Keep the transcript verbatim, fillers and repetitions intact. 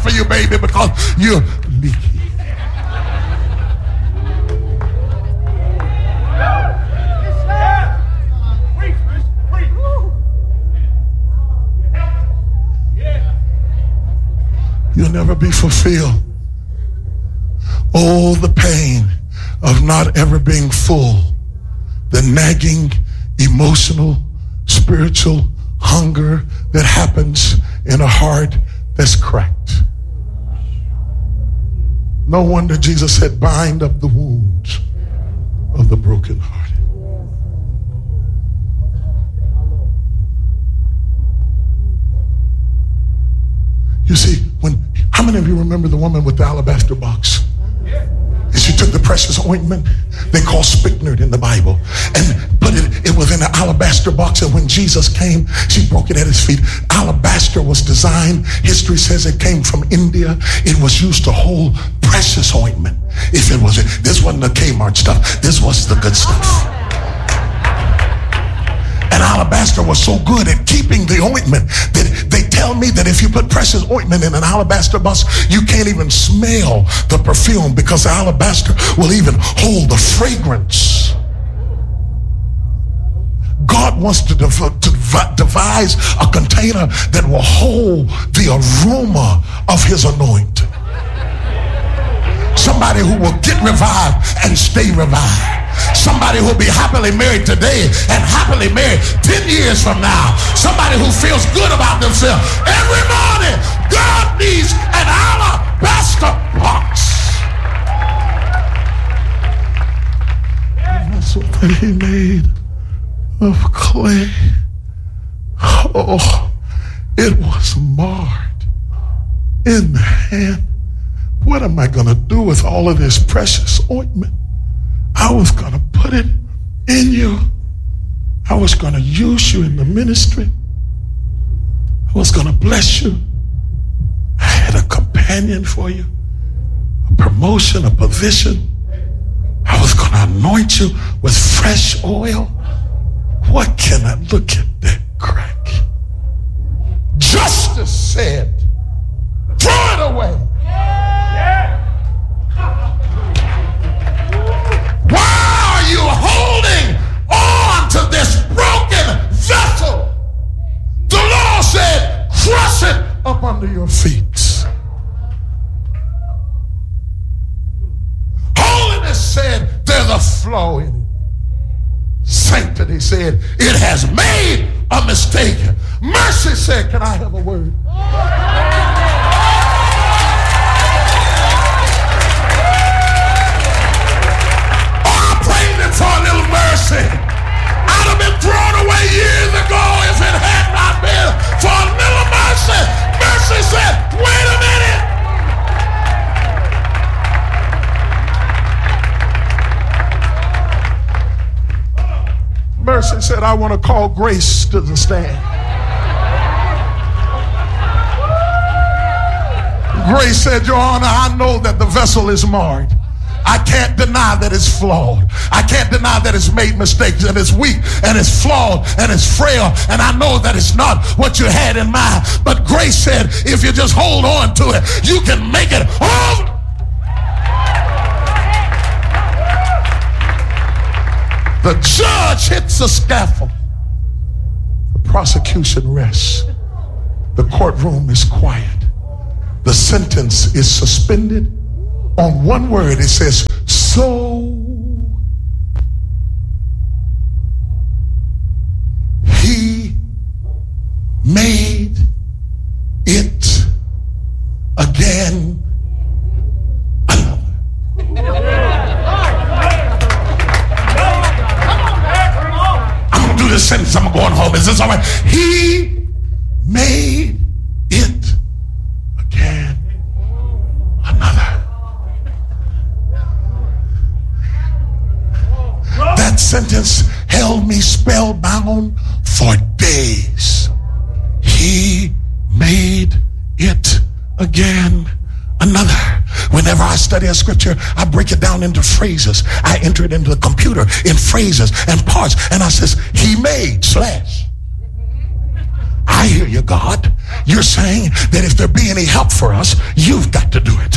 for you, baby, because you're leaky. You'll never be fulfilled. Oh, the pain of not ever being full. The nagging, emotional, spiritual hunger that happens in a heart that's cracked. No wonder Jesus said, bind up the wounds of the brokenhearted. You see, when how many of you remember the woman with the alabaster box? And she took the precious ointment they call spikenard in the Bible and put it, it was in an alabaster box, and when Jesus came, she broke it at his feet. Alabaster was designed, history says it came from India. It was used to hold precious ointment. If it was, this wasn't the Kmart stuff, this was the good stuff. And alabaster was so good at keeping the ointment that they tell me that if you put precious ointment in an alabaster box, you can't even smell the perfume because the alabaster will even hold the fragrance. God wants to, dev- to dev- devise a container that will hold the aroma of his anointing. Somebody who will get revived and stay revived. Somebody who will be happily married today and happily married ten years from now. Somebody who feels good about themselves. Every morning, God needs an alabaster box. And that's what that he made of clay. Oh, it was marred in the hand. What am I going to do with all of this precious ointment? I was going to put it in you. I was going to use you in the ministry. I was going to bless you. I had a companion for you, a promotion, a position. I was going to anoint you with fresh oil. What can I look at that crack? Justice said, throw it away. Why are you holding on to this broken vessel? The law said, crush it up under your feet. Holiness said, there's a flaw in it. Sanctity said, it has made a mistake. Mercy said, can I have a word? For a little mercy. I'd have been thrown away years ago if it had not been for a little mercy. Mercy said, wait a minute. Mercy said, I want to call grace to the stand. Grace said, Your Honor, I know that the vessel is marred. I can't deny that it's flawed. I can't deny that it's made mistakes and it's weak and it's flawed and it's frail, and I know that it's not what you had in mind. But grace said, if you just hold on to it, you can make it whole. The judge hits the scaffold. The prosecution rests. The courtroom is quiet. The sentence is suspended. On one word, it says, so he made it again another. I'm going to do this sentence. I'm going home. Is this all right? He made it again another. That sentence held me spellbound for days. He made it again another. Whenever I study a scripture, I break it down into phrases. I enter it into the computer in phrases and parts, and I says, he made slash. I I hear you, God. You're saying that if there be any help for us, you've got to